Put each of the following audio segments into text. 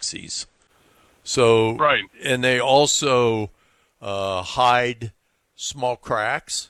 epoxies. So, Right. and they also hide small cracks.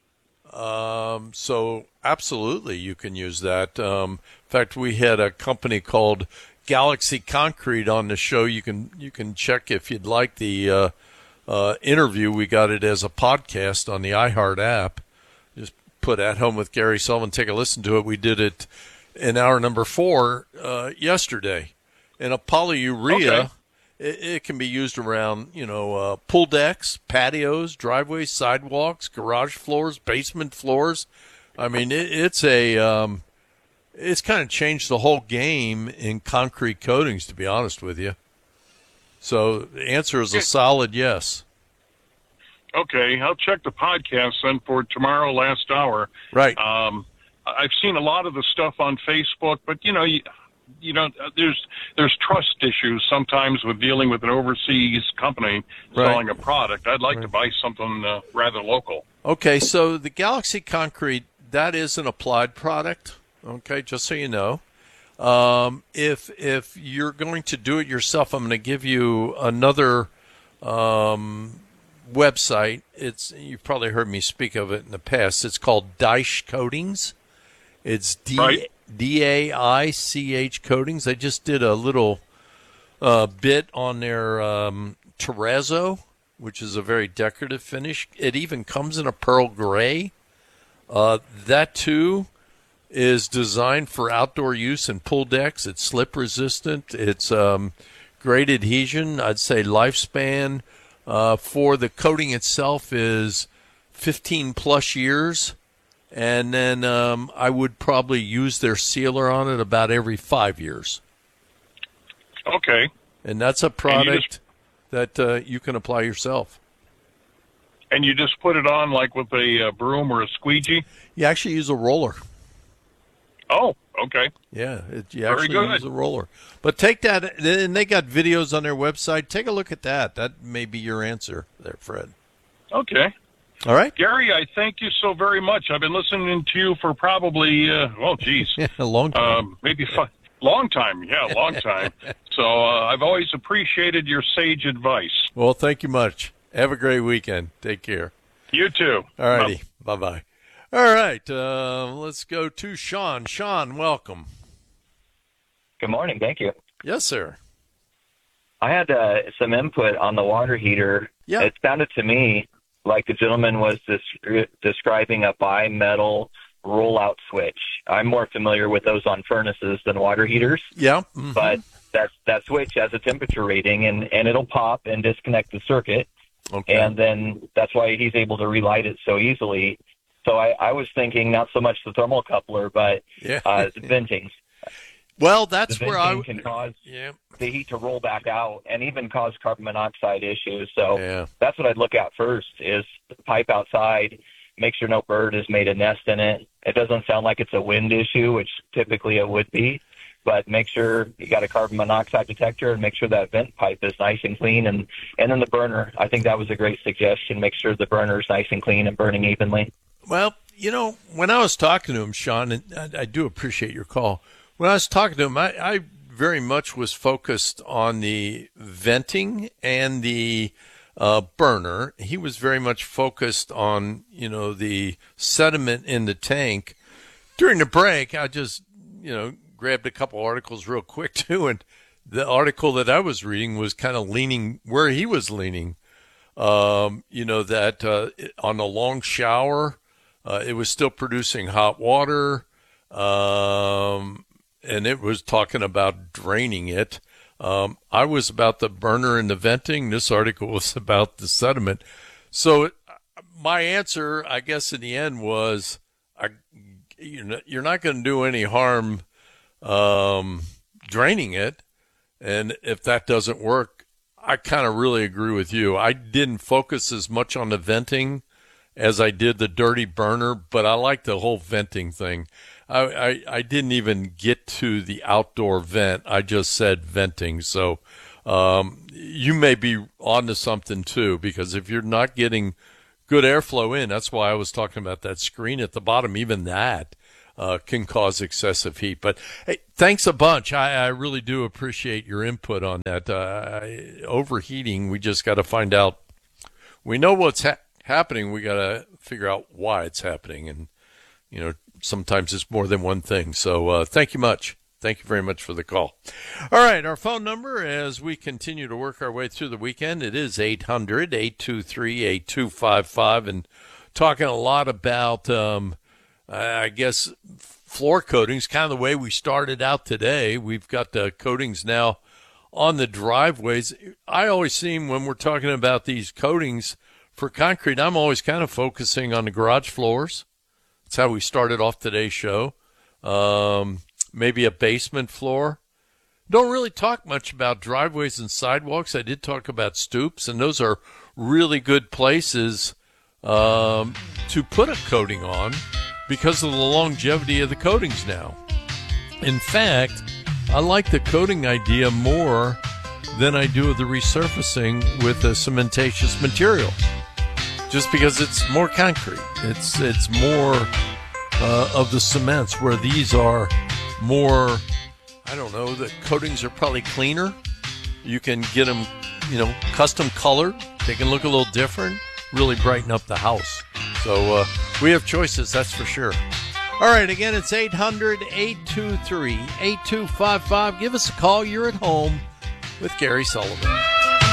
So absolutely, you can use that. In fact, we had a company called Galaxy Concrete on the show. You can check if you'd like the interview. We got it as a podcast on the iHeart app. Just put At Home with Gary Sullivan. Take a listen to it. We did it in hour number 4 yesterday. And a polyurea. Okay. It can be used around, pool decks, patios, driveways, sidewalks, garage floors, basement floors. I mean, it's kind of changed the whole game in concrete coatings, to be honest with you. So the answer is a solid yes. Okay, I'll check the podcast then for tomorrow, last hour. Right. I've seen a lot of the stuff on Facebook, but you know, there's trust issues sometimes with dealing with an overseas company selling a product. I'd like to buy something rather local. Okay, so the Galaxy Concrete, that is an applied product. Okay, just so you know. If you're going to do it yourself, I'm going to give you another website. You've probably heard me speak of it in the past. It's called Daich Coatings. It's DAICH Coatings. They just did a little bit on their terrazzo, which is a very decorative finish. It even comes in a pearl gray. That too is designed for outdoor use in pool decks. It's slip resistant. It's great adhesion. I'd say lifespan for the coating itself is 15 plus years. And then I would probably use their sealer on it about every 5 years. Okay. And that's a product that you can apply yourself. And you just put it on like with a broom or a squeegee? You actually use a roller. Oh, okay. Yeah, you actually use a roller. But take that, and they got videos on their website. Take a look at that. That may be your answer there, Fred. Okay. All right. Gary, I thank you so very much. I've been listening to you for probably, a long time. Long time. So I've always appreciated your sage advice. Well, thank you much. Have a great weekend. Take care. You too. All righty. Bye-bye. All right. Let's go to Sean. Sean, welcome. Good morning. Thank you. Yes, sir. I had some input on the water heater. Yeah. It sounded to me like the gentleman was describing a bimetal rollout switch. I'm more familiar with those on furnaces than water heaters. Yeah. Mm-hmm. But that switch has a temperature rating, and it'll pop and disconnect the circuit. Okay. And then that's why he's able to relight it so easily. So I was thinking not so much the thermocoupler, but the venting. Well, that's the where venting can cause the heat to roll back out and even cause carbon monoxide issues. So that's what I'd look at first is the pipe outside, make sure no bird has made a nest in it. It doesn't sound like it's a wind issue, which typically it would be, but make sure you got a carbon monoxide detector and make sure that vent pipe is nice and clean. And then the burner, I think that was a great suggestion. Make sure the burner is nice and clean and burning evenly. Well, when I was talking to him, Sean, and I do appreciate your call, when I was talking to him, I very much was focused on the venting and the burner. He was very much focused on, the sediment in the tank. During the break, I just, grabbed a couple articles real quick, too, and the article that I was reading was kind of leaning where he was leaning. That on a long shower, it was still producing hot water, and it was talking about draining it. I was about the burner and the venting. This article was about the sediment. So my answer, I guess, in the end was, you're not going to do any harm draining it. And if that doesn't work, I kind of really agree with you. I didn't focus as much on the venting as I did the dirty burner, but I like the whole venting thing. I didn't even get to the outdoor vent. I just said venting. So you may be onto something too, because if you're not getting good airflow in, that's why I was talking about that screen at the bottom. Even that, can cause excessive heat. But hey, thanks a bunch. I really do appreciate your input on that. Overheating, we just got to find out. We know what's happening. We got to figure out why it's happening. And, sometimes it's more than one thing. So thank you much. Thank you very much for the call. All right, our phone number as we continue to work our way through the weekend, it is 800-823-8255. And talking a lot about, I guess, floor coatings, kind of the way we started out today. We've got the coatings now on the driveways. I always seem when we're talking about these coatings for concrete, I'm always kind of focusing on the garage floors. That's how we started off today's show. Maybe a basement floor. Don't really talk much about driveways and sidewalks. I did talk about stoops, and those are really good places to put a coating on because of the longevity of the coatings now. In fact, I like the coating idea more than I do of the resurfacing with a cementatious material, just because it's more concrete. It's more of the cements, where these are more, I don't know, the coatings are probably cleaner. You can get them, custom colored. They can look a little different, really brighten up the house. So we have choices, that's for sure. All right, again, it's 800-823-8255. Give us a call. You're at home with Gary Sullivan.